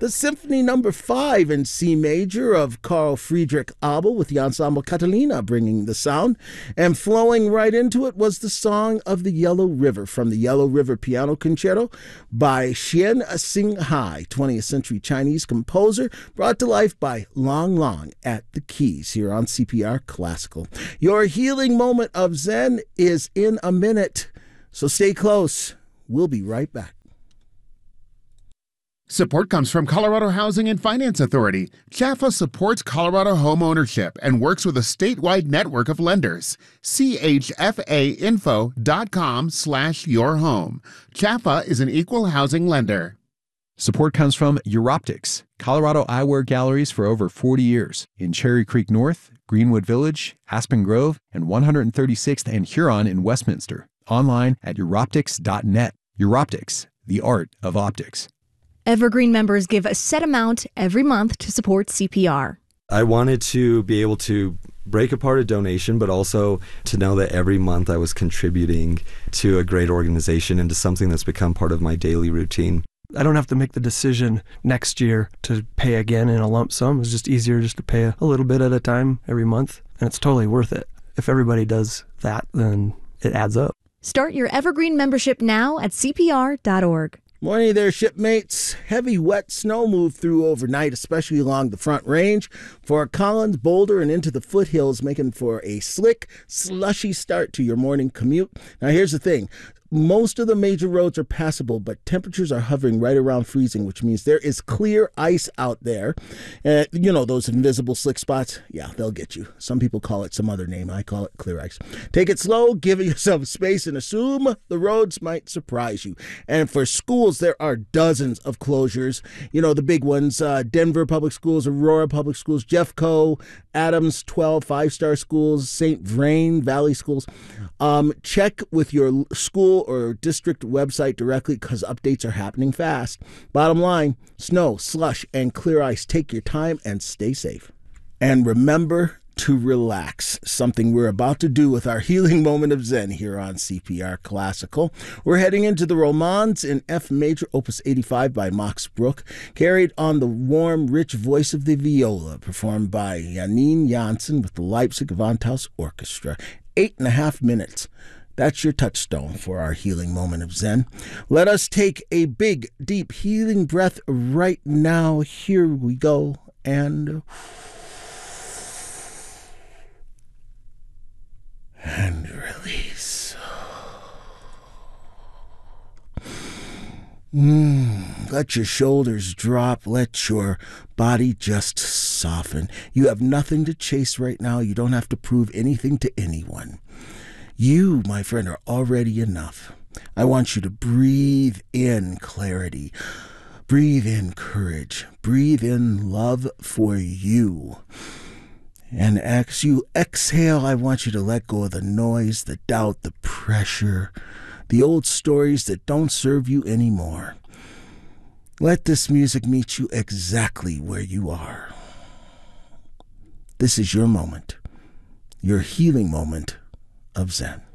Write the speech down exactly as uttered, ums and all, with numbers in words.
the Symphony Number Five in C major of Carl Friedrich Abel with the ensemble Catalina bringing the sound. And flowing right into it was the Song of the Yellow River from the Yellow River Piano Concerto by Xian Xinghai, twentieth century Chinese composer, brought to life by Long Long at the keys here on C P R Classical. Your healing moment of Zen is in a minute, so stay close. We'll be right back. Support comes from Colorado Housing and Finance Authority. C H A F A supports Colorado home ownership and works with a statewide network of lenders. C H F A info dot com slash your home. C H A F A is an equal housing lender. Support comes from Europtics, Colorado eyewear galleries for over forty years in Cherry Creek North, Greenwood Village, Aspen Grove, and one hundred thirty-sixth and Huron in Westminster. Online at europtics dot net. Europtics, the art of optics. Evergreen members give a set amount every month to support C P R. I wanted to be able to break apart a donation, but also to know that every month I was contributing to a great organization and to something that's become part of my daily routine. I don't have to make the decision next year to pay again in a lump sum. It's just easier just to pay a little bit at a time every month, and it's totally worth it. If everybody does that, then it adds up. Start your Evergreen membership now at C P R dot org. Morning there, shipmates. Heavy, wet snow moved through overnight, especially along the Front Range. Fort Collins, Boulder, and into the foothills, making for a slick, slushy start to your morning commute. Now, here's the thing. Most of the major roads are passable, but temperatures are hovering right around freezing, which means there is clear ice out there. Uh, you know, those invisible slick spots? Yeah, they'll get you. Some people call it some other name. I call it clear ice. Take it slow, give yourself space, and assume the roads might surprise you. And for schools, there are dozens of closures. You know, the big ones, uh, Denver Public Schools, Aurora Public Schools, Jeffco, Adams, twelve five-star schools, Saint Vrain Valley Schools. Um, check with your school or district website directly because updates are happening fast. Bottom line, snow, slush, and clear ice. Take your time and stay safe. And remember to relax, something we're about to do with our healing moment of Zen here on C P R Classical. We're heading into the Romanze in F major, opus eighty-five by Max Bruch, carried on the warm, rich voice of the viola, performed by Janine Janssen with the Leipzig Gewandhaus Orchestra. Eight and a half minutes. That's your touchstone for our healing moment of Zen. Let us take a big, deep healing breath right now. Here we go. And... and release. Mm, let your shoulders drop. Let your body just soften. You have nothing to chase right now. You don't have to prove anything to anyone. You, my friend, are already enough. I want you to breathe in clarity. Breathe in courage. Breathe in love for you. And as you exhale, I want you to let go of the noise, the doubt, the pressure, the old stories that don't serve you anymore. Let this music meet you exactly where you are. This is your moment, your healing moment of Zen.